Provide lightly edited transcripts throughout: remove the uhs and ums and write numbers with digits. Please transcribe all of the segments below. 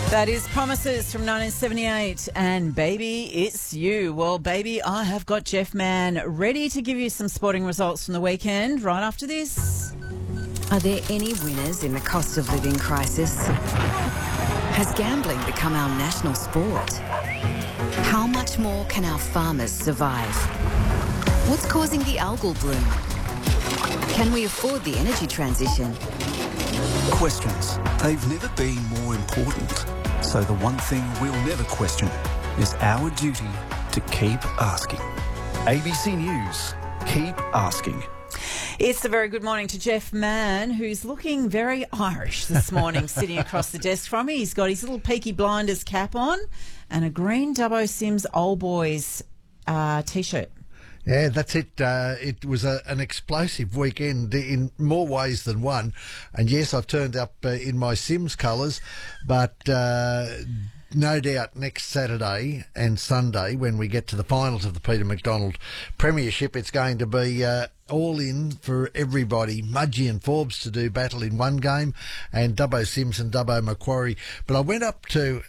That is Promises from 1978 and Baby, It's You. Well, baby, I have got Jeff Mann ready to give you some sporting results from the weekend right after this. Are there any winners in the cost of living crisis? Has gambling become our national sport? How much more can our farmers survive? What's causing the algal bloom? Can we afford the energy transition? Questions. They've never been more important. So the one thing we'll never question is our duty to keep asking. ABC News. Keep asking. It's a very good morning to Jeff Mann, who's looking very Irish this morning, sitting across the desk from me. He's got his little Peaky Blinders cap on and a green Dubbo Sims Old Boys T-shirt. Yeah, that's it. It was an explosive weekend in more ways than one. And yes, I've turned up in my Sims colours, but no doubt next Saturday and Sunday, when we get to the finals of the Peter McDonald Premiership, it's going to be all in for everybody. Mudgee and Forbes to do battle in one game, and Dubbo Sims and Dubbo Macquarie. But I went up to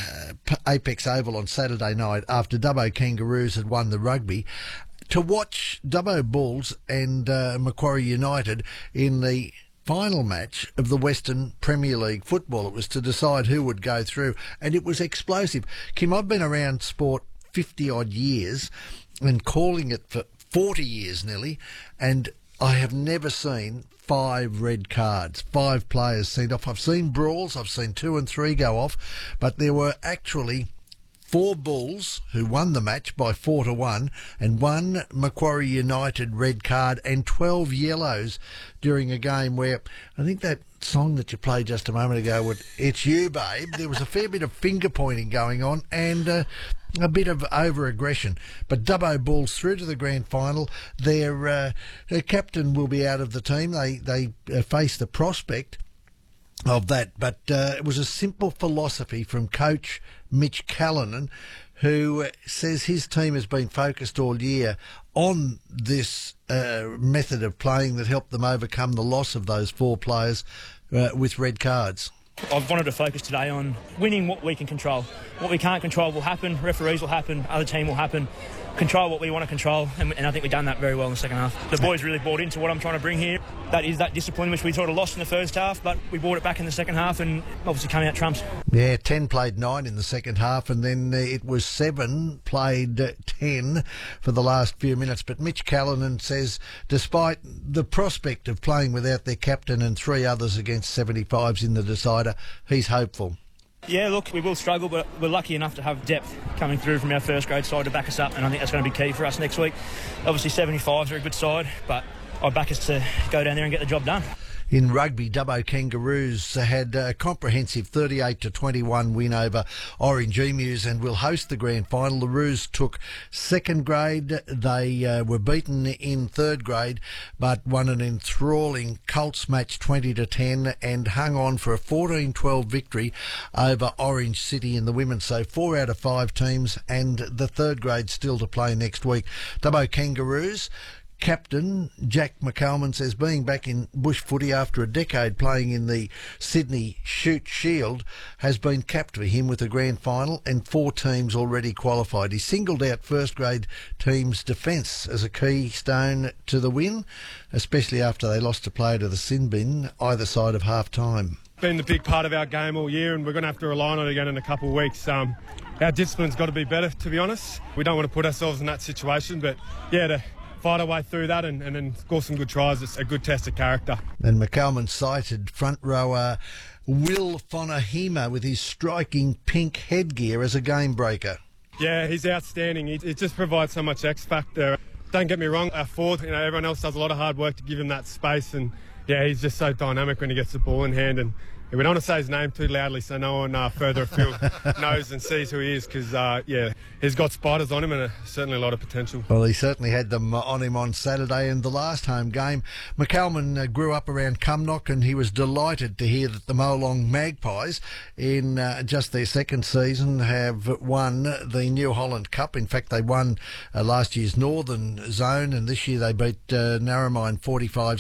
Apex Oval on Saturday night after Dubbo Kangaroos had won the rugby to watch Dubbo Bulls and Macquarie United in the final match of the Western Premier League football. It was to decide who would go through, and it was explosive. Kim, I've been around sport 50-odd years and calling it for 40 years nearly, and I have never seen 5 red cards, 5 players sent off. I've seen brawls, I've seen 2 and 3 go off, but there were actually 4 Bulls who won the match by 4-1 and 1 Macquarie United red card and 12 yellows during a game where I think that song that you played just a moment ago with It's You Babe, there was a fair bit of finger pointing going on and a bit of over-aggression. But Dubbo Bulls through to the grand final. Their captain will be out of the team. They face the prospect of that, but it was a simple philosophy from coach Mitch Callanan, who says his team has been focused all year on this method of playing that helped them overcome the loss of those 4 players with red cards. I've wanted to focus today on winning what we can control. What we can't control will happen, referees will happen, other team will happen. Control what we want to control, and I think we've done that very well in the second half. The boys really bought into what I'm trying to bring here. That is that discipline which we sort of lost in the first half, but we brought it back in the second half and obviously came out trumps. Yeah, 10 played 9 in the second half, and then it was 7 played 10 for the last few minutes. But Mitch Callanan says despite the prospect of playing without their captain and 3 others against 75s in the decider, he's hopeful. Yeah, look, we will struggle, but we're lucky enough to have depth coming through from our first grade side to back us up, and I think that's going to be key for us next week. Obviously, 75s are a good side, but I back us to go down there and get the job done. In rugby, Dubbo Kangaroos had a comprehensive 38-21 win over Orange Emus and will host the grand final. The Roos took second grade. They were beaten in third grade, but won an enthralling Colts match 20-10 and hung on for a 14-12 victory over Orange City in the women's. So 4 out of 5 teams and the third grade still to play next week. Dubbo Kangaroos captain Jack McCalman says being back in bush footy after a decade playing in the Sydney Shute Shield has been capped for him with a grand final and 4 teams already qualified. He singled out first grade teams' defence as a keystone to the win, especially after they lost a player to the sin bin either side of half time. Been the big part of our game all year, and we're going to have to rely on it again in a couple of weeks. Our discipline's got to be better, to be honest. We don't want to put ourselves in that situation, but yeah, to fight our way through that and then score some good tries. It's a good test of character. And McCalman cited front rower Will Fonahima with his striking pink headgear as a game breaker. Yeah, he's outstanding. He just provides so much X factor. Don't get me wrong, our forward, everyone else does a lot of hard work to give him that space, and yeah, he's just so dynamic when he gets the ball in hand. And we don't want to say his name too loudly so no one further afield knows and sees who he is, because, yeah, he's got spiders on him and certainly a lot of potential. Well, he certainly had them on him on Saturday in the last home game. McCalman grew up around Cumnock, and he was delighted to hear that the Molong Magpies, in just their second season, have won the New Holland Cup. In fact, they won last year's Northern Zone, and this year they beat Narromine 45